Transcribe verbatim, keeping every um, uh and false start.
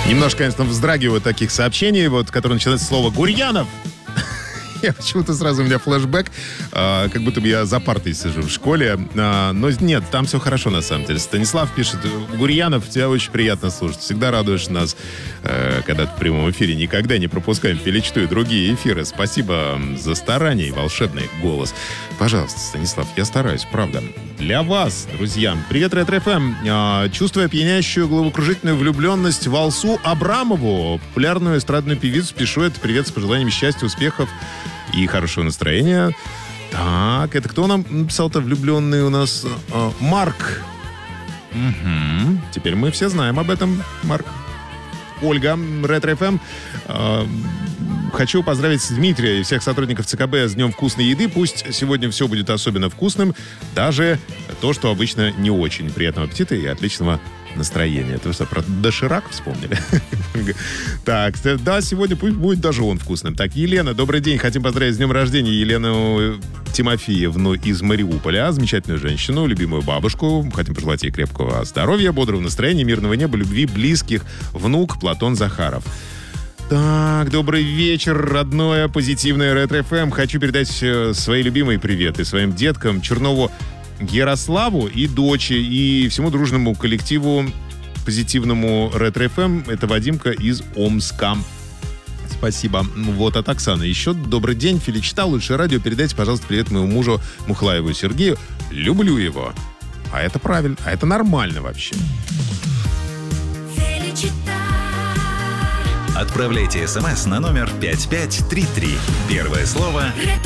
Немножко, конечно, вздрагиваю от таких сообщений, вот, которые начинаются с слова «Гурьянов». Я почему-то сразу у меня флешбэк, а, как будто бы я за партой сижу в школе. А, но нет, там все хорошо на самом деле. Станислав пишет: Гурьянов, тебя очень приятно слушать. Всегда радуешь нас, э, когда ты в прямом эфире. Никогда не пропускаем Филичту и другие эфиры. Спасибо за старание и волшебный голос. Пожалуйста, Станислав, я стараюсь, правда. Для вас, друзья. Привет, Ретро-ФМ. А, чувствуя пьянящую головокружительную влюбленность в Алсу Абрамову, популярную эстрадную певицу, пишу этот привет с пожеланиями счастья, успехов и хорошего настроения. Так, это кто нам написал-то влюбленный у нас? А, Марк. Угу. Теперь мы все знаем об этом, Марк. Ольга, Ретро-ФМ. А, хочу поздравить Дмитрия и всех сотрудников ЦКБ с Днем вкусной еды. Пусть сегодня все будет особенно вкусным. Даже то, что обычно не очень. Приятного аппетита и отличного настроения. Это что, про доширак вспомнили? Так, да, сегодня пусть будет даже он вкусным. Так, Елена, добрый день. Хотим поздравить с днем рождения Елену Тимофеевну из Мариуполя. Замечательную женщину, любимую бабушку. Хотим пожелать ей крепкого здоровья, бодрого настроения, мирного неба, любви, близких. Внук Платон Захаров. Так, добрый вечер, родное, позитивное Ретро-ФМ. Хочу передать свои любимые приветы своим деткам Чернову Ярославу и дочи, и всему дружному коллективу позитивному Ретро-ФМ. Это Вадимка из Омска. Спасибо. Вот от Оксаны. Еще добрый день, Филичта. Лучшее радио. Передайте, пожалуйста, привет моему мужу Мухлаеву Сергею. Люблю его. А это правильно. А это нормально вообще. Отправляйте смс на номер пять пять три три. Первое слово